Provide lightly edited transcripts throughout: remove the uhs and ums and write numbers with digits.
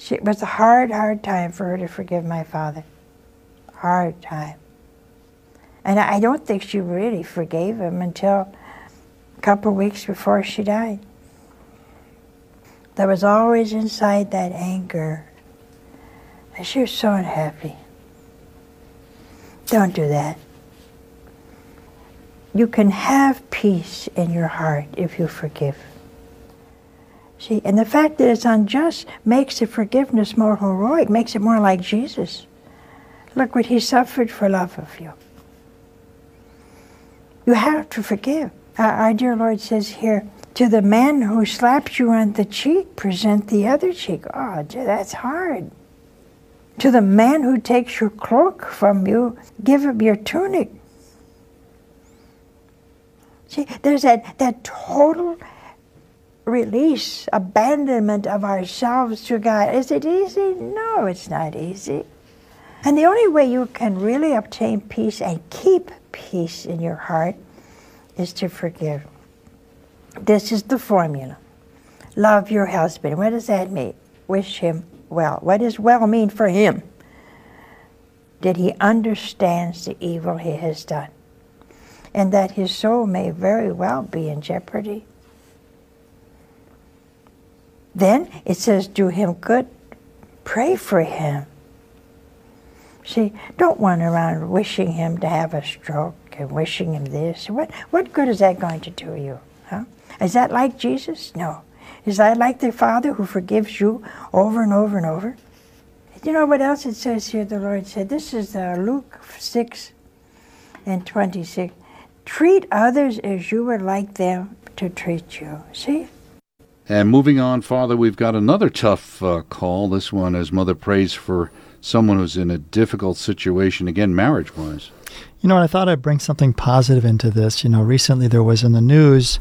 It was a hard, hard time for her to forgive my father. Hard time. And I don't think she really forgave him until a couple of weeks before she died. There was always inside that anger. And she was so unhappy. Don't do that. You can have peace in your heart if you forgive. See, and the fact that it's unjust makes the forgiveness more heroic, makes it more like Jesus. Look what he suffered for love of you. You have to forgive. Our dear Lord says here, to the man who slaps you on the cheek, present the other cheek. Oh, that's hard. To the man who takes your cloak from you, give him your tunic. See, there's that total release, abandonment of ourselves to God. Is it easy? No, it's not easy. And the only way you can really obtain peace and keep peace in your heart is to forgive. This is the formula. Love your husband. What does that mean? Wish him well. What does well mean for him? That he understands the evil he has done, and that his soul may very well be in jeopardy. Then it says, do him good, pray for him. See, don't run around wishing him to have a stroke and wishing him this. What good is that going to do you? Huh? Is that like Jesus? No. Is that like the Father who forgives you over and over and over? You know what else it says here? The Lord said, this is Luke 6:26. Treat others as you would like them to treat you. See? And moving on, Father, we've got another tough call. This one as Mother prays for someone who's in a difficult situation, again, marriage-wise. You know, I thought I'd bring something positive into this. You know, recently there was in the news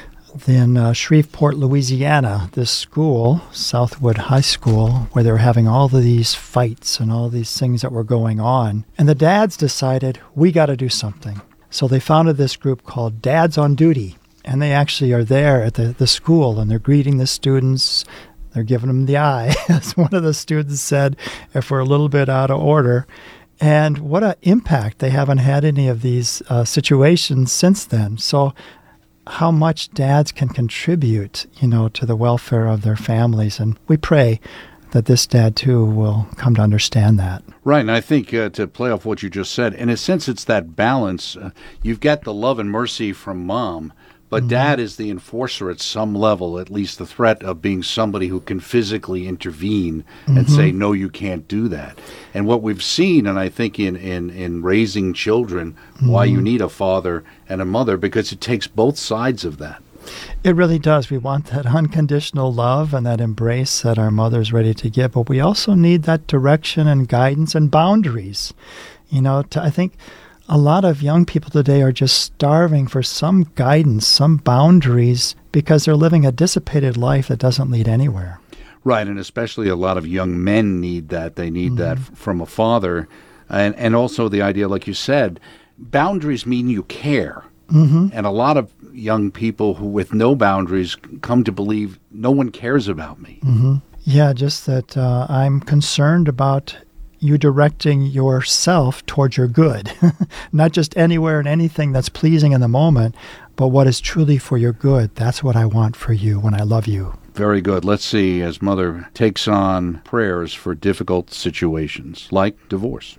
in Shreveport, Louisiana, this school, Southwood High School, where they were having all of these fights and all these things that were going on. And the dads decided, we got to do something. So they founded this group called Dads on Duty. And they actually are there at the school, and they're greeting the students. They're giving them the eye, as one of the students said, if we're a little bit out of order. And what an impact. They haven't had any of these situations since then. So how much dads can contribute, you know, to the welfare of their families. And we pray that this dad, too, will come to understand that. Right, and I think to play off what you just said, in a sense it's that balance. You've got the love and mercy from mom, but Dad is the enforcer at some level, at least the threat of being somebody who can physically intervene and say, no, you can't do that. And what we've seen, and I think in raising children, why you need a father and a mother, because it takes both sides of that. It really does. We want that unconditional love and that embrace that our mother's ready to give, but we also need that direction and guidance and boundaries. You know, I think a lot of young people today are just starving for some guidance, some boundaries, because they're living a dissipated life that doesn't lead anywhere. Right, and especially a lot of young men need that. They need that from a father. And also the idea, like you said, boundaries mean you care. And a lot of young people who with no boundaries come to believe no one cares about me. Yeah, just that I'm concerned about you directing yourself towards your good, not just anywhere and anything that's pleasing in the moment, but what is truly for your good. That's what I want for you when I love you. Very good. Let's see, as Mother takes on prayers for difficult situations, like divorce.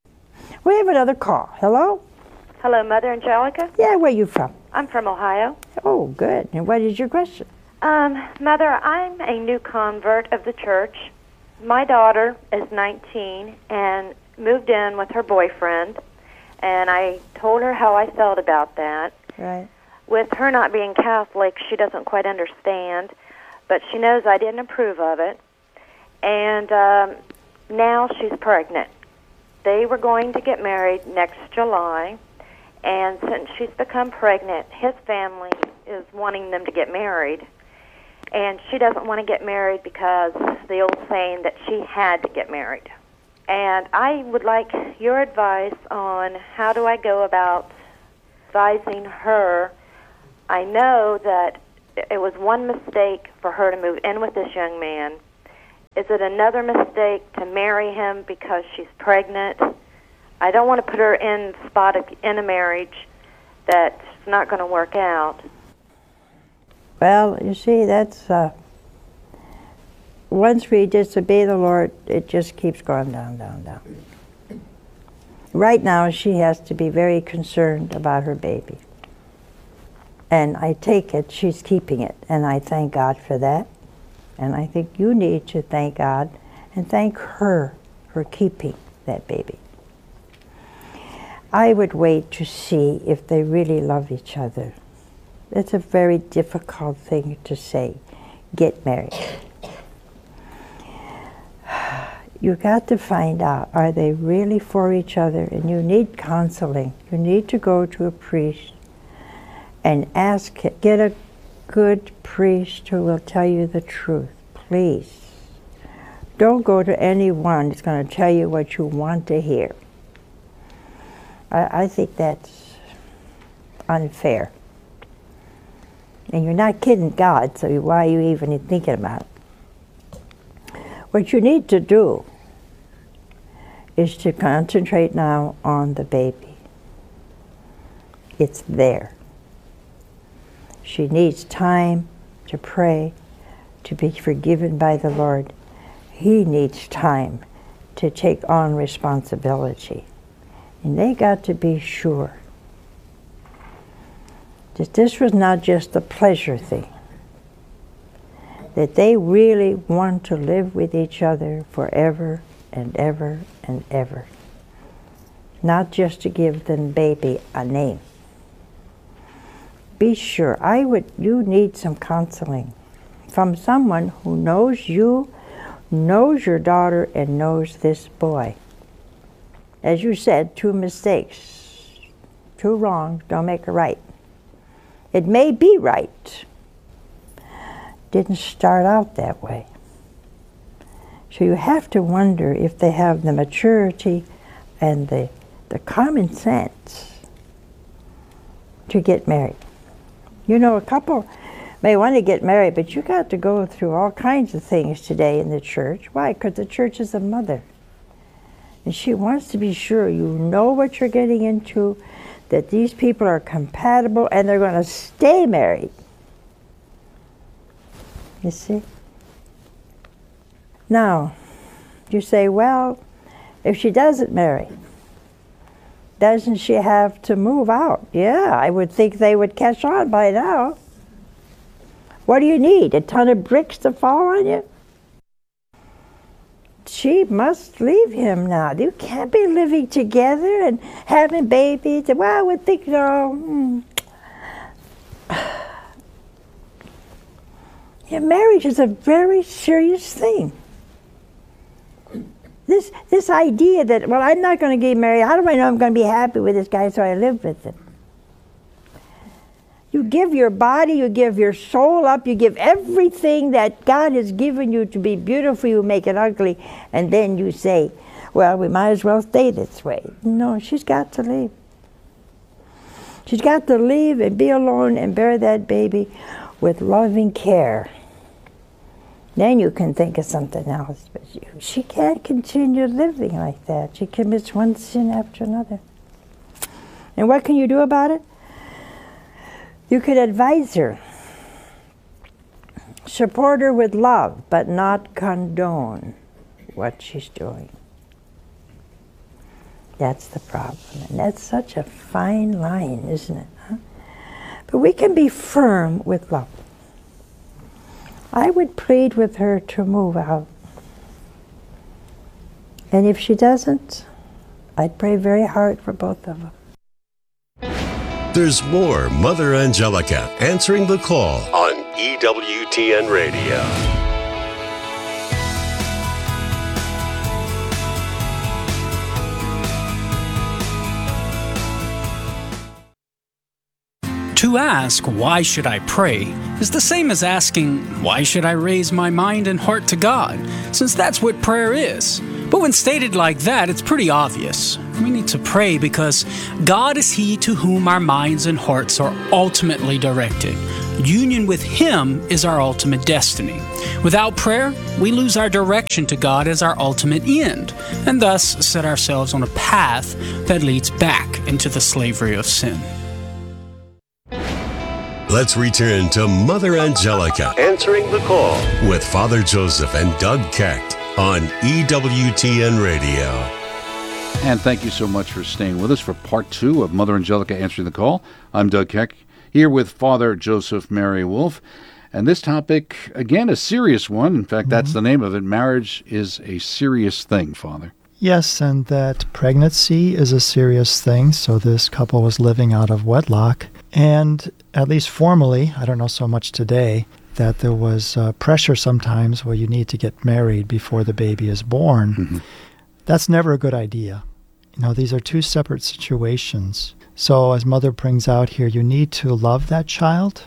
We have another call. Hello? Hello, Mother Angelica? Yeah, where are you from? I'm from Ohio. Oh, good. And what is your question? Mother, I'm a new convert of the church. My daughter is 19 and moved in with her boyfriend, and I told her how I felt about that. Right. With her not being Catholic, she doesn't quite understand, but she knows I didn't approve of it. And now she's pregnant. They were going to get married next July, and since she's become pregnant, his family is wanting them to get married. And she doesn't want to get married because the old saying that she had to get married. And I would like your advice on how do I go about advising her. I know that it was one mistake for her to move in with this young man. Is it another mistake to marry him because she's pregnant? I don't want to put her in the spot in a marriage that's not going to work out. Well, you see, that's once we disobey the Lord, it just keeps going down, down, down. Right now, she has to be very concerned about her baby. And I take it she's keeping it, and I thank God for that. And I think you need to thank God and thank her for keeping that baby. I would wait to see if they really love each other. It's a very difficult thing to say, get married. You got to find out, are they really for each other? And you need counseling. You need to go to a priest and ask, get a good priest who will tell you the truth, please. Don't go to anyone that's going to tell you what you want to hear. I think that's unfair. And you're not kidding God, so why are you even thinking about it? What you need to do is to concentrate now on the baby. It's there. She needs time to pray, to be forgiven by the Lord. He needs time to take on responsibility. And they got to be sure that this was not just a pleasure thing, that they really want to live with each other forever and ever and ever. Not just to give them baby a name. Be sure, you need some counseling from someone who knows you, knows your daughter, and knows this boy. As you said, 2 mistakes, 2 wrongs don't make a right. It may be right. Didn't start out that way. So you have to wonder if they have the maturity and the common sense to get married. You know, a couple may want to get married, but you got to go through all kinds of things today in the church. Why? Because the church is a mother. And she wants to be sure you know what you're getting into, that these people are compatible and they're going to stay married. You see? Now, you say, well, if she doesn't marry, doesn't she have to move out? Yeah, I would think they would catch on by now. What do you need? A ton of bricks to fall on you? She must leave him now. You can't be living together and having babies. Well, I would think, no. Yeah, marriage is a very serious thing. This idea that, well, I'm not going to get married. How do I know I'm going to be happy with this guy, so I live with him? You give your body, you give your soul up, you give everything that God has given you to be beautiful, you make it ugly, and then you say, well, we might as well stay this way. No, she's got to leave. She's got to leave and be alone and bear that baby with loving care. Then you can think of something else. But she can't continue living like that. She commits one sin after another. And what can you do about it? You could advise her. Support her with love, but not condone what she's doing. That's the problem. And that's such a fine line, isn't it? Huh? But we can be firm with love. I would plead with her to move out. And if she doesn't, I'd pray very hard for both of them. There's more Mother Angelica answering the call on EWTN Radio. To ask, why should I pray, is the same as asking, why should I raise my mind and heart to God, since that's what prayer is. But when stated like that, it's pretty obvious. We need to pray because God is He to whom our minds and hearts are ultimately directed. Union with Him is our ultimate destiny. Without prayer, we lose our direction to God as our ultimate end, and thus set ourselves on a path that leads back into the slavery of sin. Let's return to Mother Angelica answering the call with Father Joseph and Doug Keck on EWTN Radio. And thank you so much for staying with us for part 2 of Mother Angelica Answering the Call. I'm Doug Keck, here with Father Joseph Mary Wolf. And this topic, again, a serious one. In fact, that's the name of it. Marriage is a serious thing, Father. Yes, and that pregnancy is a serious thing. So this couple was living out of wedlock. And at least formally, I don't know so much today, that there was pressure sometimes where you need to get married before the baby is born. Mm-hmm. That's never a good idea. You know, these are two separate situations. So as Mother brings out here, you need to love that child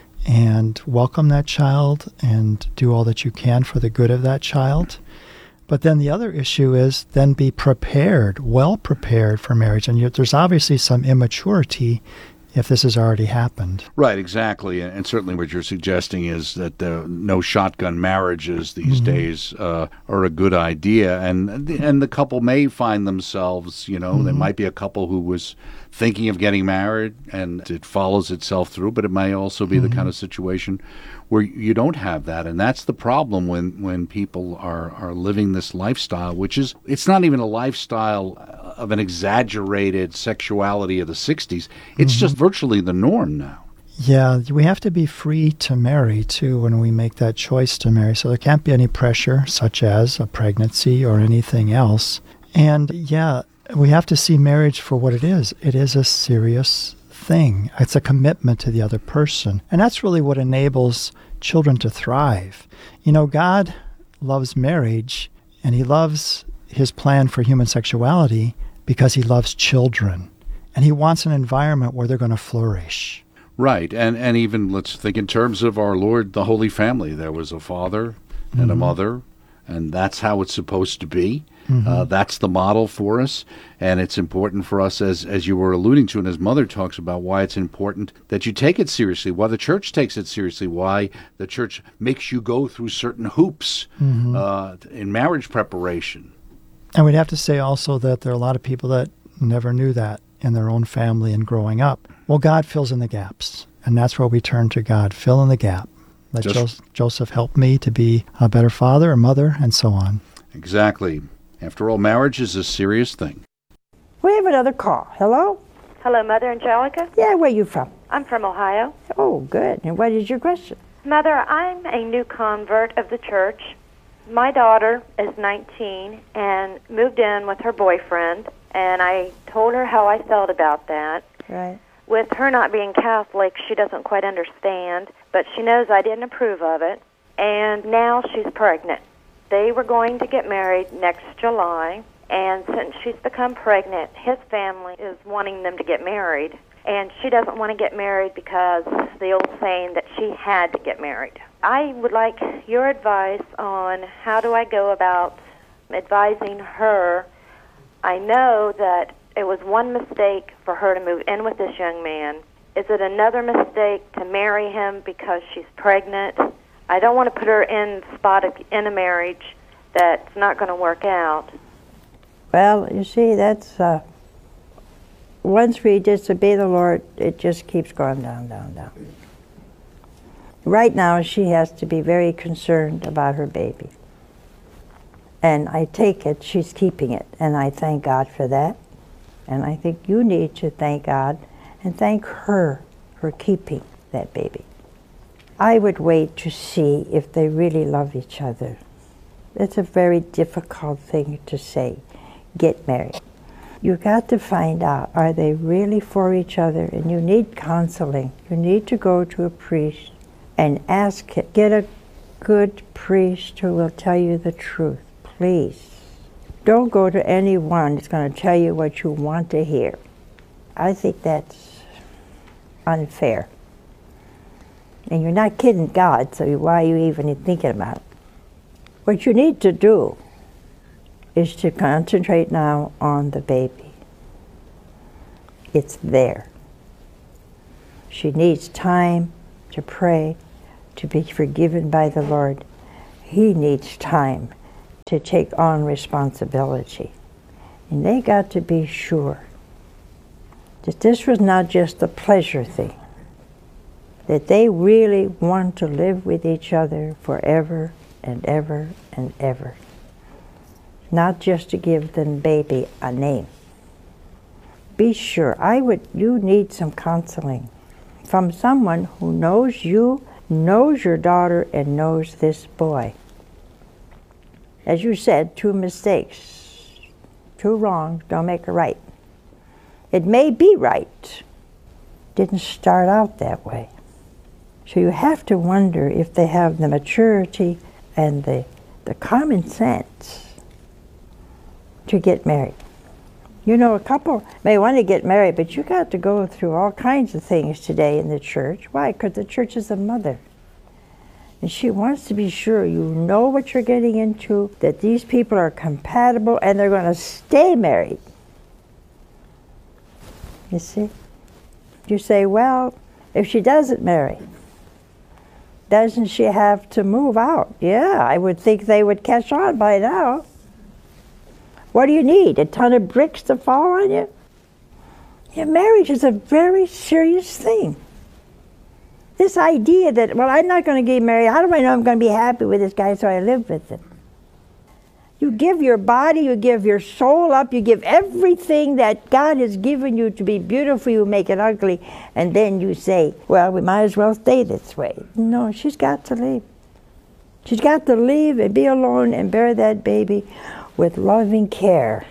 and welcome that child and do all that you can for the good of that child. But then the other issue is then be prepared, well prepared for marriage. And there's obviously some immaturity if this has already happened. Right, exactly. And certainly what you're suggesting is that no shotgun marriages these days are a good idea. And the couple may find themselves, there might be a couple who was thinking of getting married and it follows itself through, but it may also be the kind of situation where you don't have that. And that's the problem when people are living this lifestyle, which is, it's not even a lifestyle of an exaggerated sexuality of the 60s. It's just virtually the norm now. Yeah, we have to be free to marry, too, when we make that choice to marry. So there can't be any pressure, such as a pregnancy or anything else. And, yeah, we have to see marriage for what it is. It is a serious thing. It's a commitment to the other person. And that's really what enables children to thrive. God loves marriage, and He loves His plan for human sexuality because He loves children. And He wants an environment where they're going to flourish. Right. And even let's think in terms of our Lord, the Holy Family. There was a father and a mother, and that's how it's supposed to be. That's the model for us, and it's important for us, as you were alluding to, and as Mother talks about why it's important that you take it seriously, why the church takes it seriously, why the church makes you go through certain hoops in marriage preparation. And we'd have to say also that there are a lot of people that never knew that in their own family and growing up. Well, God fills in the gaps, and that's where we turn to God. Fill in the gap. Let Joseph help me to be a better father, a mother, and so on. Exactly. After all, marriage is a serious thing. We have another call. Hello? Hello, Mother Angelica. Yeah, where are you from? I'm from Ohio. Oh, good. And what is your question? Mother, I'm a new convert of the church. My daughter is 19 and moved in with her boyfriend, and I told her how I felt about that. Right. With her not being Catholic, she doesn't quite understand, but she knows I didn't approve of it, and now she's pregnant. They were going to get married next July, and since she's become pregnant, his family is wanting them to get married, and she doesn't want to get married because the old saying that she had to get married. I would like your advice on how do I go about advising her. I know that it was one mistake for her to move in with this young man. Is it another mistake to marry him because she's pregnant? I don't want to put her in a marriage that's not going to work out. Well, you see, that's once we disobey the Lord, it just keeps going down, down, down. Right now, she has to be very concerned about her baby. And I take it she's keeping it, and I thank God for that. And I think you need to thank God and thank her for keeping that baby. I would wait to see if they really love each other. It's a very difficult thing to say, get married. You've got to find out, are they really for each other? And you need counseling. You need to go to a priest and ask, get a good priest who will tell you the truth, please. Don't go to anyone who's going to tell you what you want to hear. I think that's unfair. And you're not kidding God, so why are you even thinking about it? What you need to do is to concentrate now on the baby. It's there. She needs time to pray, to be forgiven by the Lord. He needs time to take on responsibility. And they got to be sure that this was not just a pleasure thing, that they really want to live with each other forever and ever and ever. Not just to give them baby a name. Be sure, you need some counseling from someone who knows you, knows your daughter, and knows this boy. As you said, 2 mistakes, 2 wrongs don't make a right. It may be right. Didn't start out that way. So you have to wonder if they have the maturity and the common sense to get married. You know, a couple may want to get married, but you got to go through all kinds of things today in the church. Why? Because the church is a mother. And she wants to be sure you know what you're getting into, that these people are compatible and they're going to stay married. You see? You say, well, if she doesn't marry, doesn't she have to move out? Yeah, I would think they would catch on by now. What do you need? A ton of bricks to fall on you? Yeah, marriage is a very serious thing. This idea that, well, I'm not going to get married. How do I know I'm going to be happy with this guy, so I live with him? You give your body, you give your soul up, you give everything that God has given you to be beautiful, you make it ugly, and then you say, well, we might as well stay this way. No, she's got to leave. She's got to leave and be alone and bear that baby with loving care.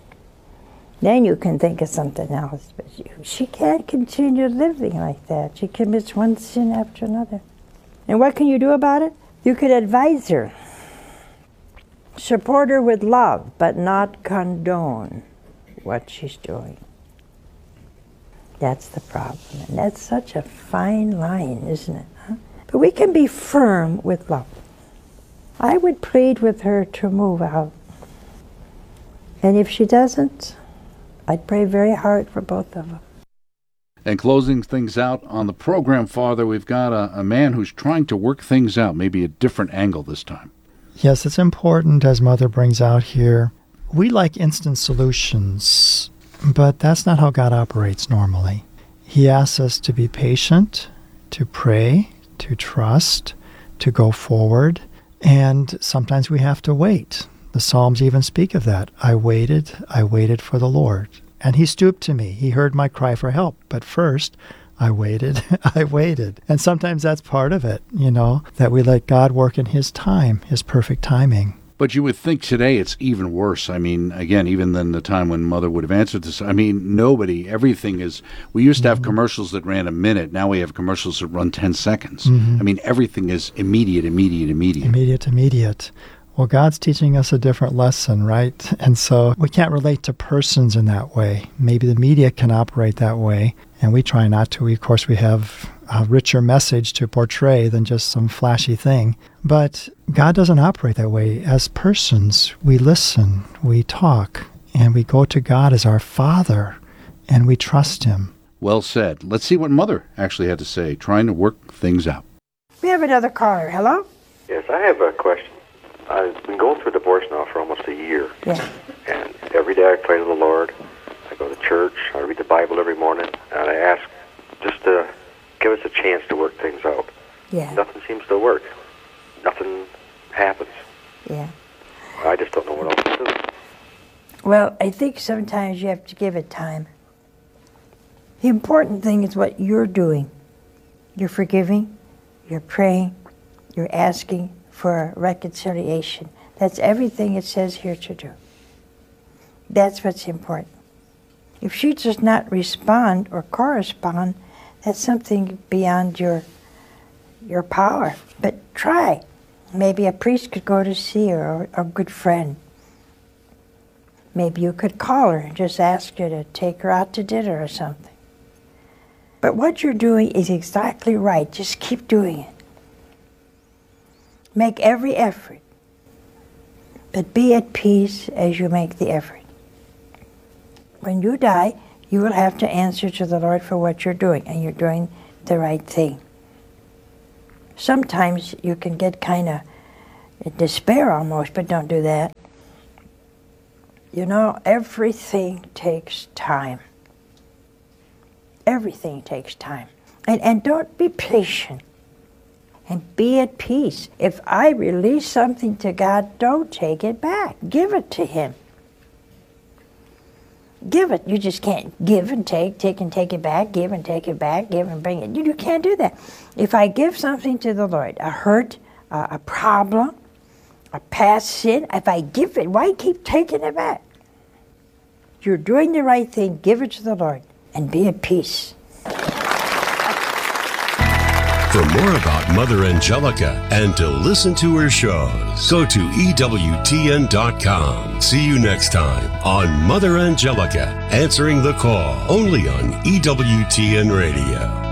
Then you can think of something else. But she can't continue living like that. She commits one sin after another. And what can you do about it? You could advise her. Support her with love, but not condone what she's doing. That's the problem. And that's such a fine line, isn't it? Huh? But we can be firm with love. I would plead with her to move out. And if she doesn't, I'd pray very hard for both of them. And closing things out on the program, Father, we've got a man who's trying to work things out, maybe a different angle this time. Yes, it's important, as Mother brings out here. We like instant solutions, but that's not how God operates normally. He asks us to be patient, to pray, to trust, to go forward, and sometimes we have to wait. The Psalms even speak of that. I waited for the Lord. And he stooped to me. He heard my cry for help. But first, I waited. And sometimes that's part of it, that we let God work in his time, his perfect timing. But you would think today it's even worse. I mean, again, even than the time when Mother would have answered this. I mean, everything is, we used to have commercials that ran a minute. Now we have commercials that run 10 seconds. Mm-hmm. I mean, everything is immediate. Immediate. Well, God's teaching us a different lesson, right? And so we can't relate to persons in that way. Maybe the media can operate that way, and we try not to. Of course, we have a richer message to portray than just some flashy thing. But God doesn't operate that way. As persons, we listen, we talk, and we go to God as our Father, and we trust him. Well said. Let's see what Mother actually had to say, trying to work things out. We have another caller. Hello? Yes, I have a question. I've been going through a divorce now for almost a year. Yeah. And every day I pray to the Lord. I go to church. I read the Bible every morning. And I ask just to give us a chance to work things out. Yeah. Nothing seems to work. Nothing happens. Yeah. I just don't know what else to do. Well, I think sometimes you have to give it time. The important thing is what you're doing. You're forgiving. You're praying. You're asking for reconciliation. That's everything it says here to do. That's what's important. If she does not respond or correspond, that's something beyond your power. But try. Maybe a priest could go to see her, or a good friend. Maybe you could call her and just ask her to take her out to dinner or something. But what you're doing is exactly right. Just keep doing it. Make every effort, but be at peace as you make the effort. When you die, You will have to answer to the Lord for what you're doing, and you're doing the right thing. Sometimes you can get kind of despair almost, but don't do that. You know, everything takes time. Everything takes time. And don't be patient. And be at peace. If I release something to God, don't take it back. Give it to Him. Give it. You just can't give and take and take it back, give and take it back, give and bring it. You can't do that. If I give something to the Lord, a hurt, a problem, a past sin, if I give it, why keep taking it back? You're doing the right thing. Give it to the Lord and be at peace. For more about Mother Angelica and to listen to her shows, go to EWTN.com. See you next time on Mother Angelica, Answering the Call, only on EWTN Radio.